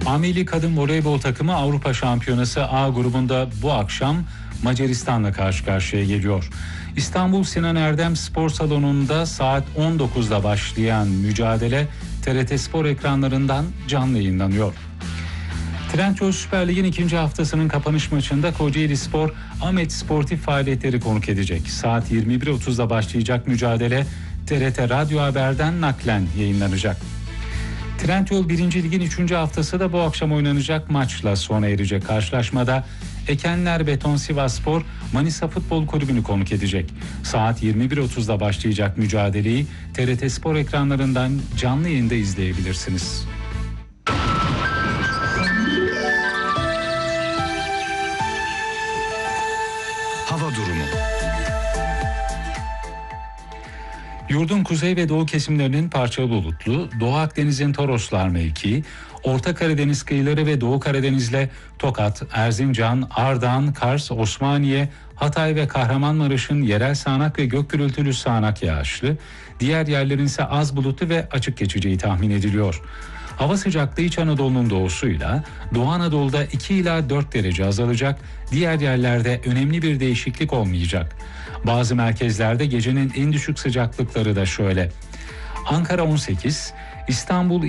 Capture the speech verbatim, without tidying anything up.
A Milli Kadın Voleybol takımı Avrupa Şampiyonası A grubunda bu akşam Macaristan'la karşı karşıya geliyor. İstanbul Sinan Erdem Spor Salonu'nda saat on dokuzda başlayan mücadele T R T Spor ekranlarından canlı yayınlanıyor. Trendyol Süper Lig'in ikinci haftasının kapanış maçında Kocaeli Spor, Ahmet Sportif faaliyetleri konuk edecek. Saat yirmi bir otuzda başlayacak mücadele T R T Radyo Haber'den naklen yayınlanacak. Trendyol birinci Lig'in üçüncü haftası da bu akşam oynanacak maçla sona erecek. Karşılaşmada Ekenler Beton Sivasspor Manisa Futbol Kulübü'nü konuk edecek. Saat yirmi bir otuzda başlayacak mücadeleyi T R T Spor ekranlarından canlı yayında izleyebilirsiniz. Hava durumu. Yurdun kuzey ve doğu kesimlerinin parçalı bulutlu, Doğu Akdeniz'in Toroslar mevkii, Orta Karadeniz kıyıları ve Doğu Karadeniz'le Tokat, Erzincan, Ardahan, Kars, Osmaniye, Hatay ve Kahramanmaraş'ın yerel sağanak ve gök gürültülü sağanak yağışlı, diğer yerlerin ise az bulutlu ve açık geçeceği tahmin ediliyor. Hava sıcaklığı İç Anadolu'nun doğusuyla Doğu Anadolu'da iki ila dört derece azalacak, diğer yerlerde önemli bir değişiklik olmayacak. Bazı merkezlerde gecenin en düşük sıcaklıkları da şöyle: Ankara on sekiz, İstanbul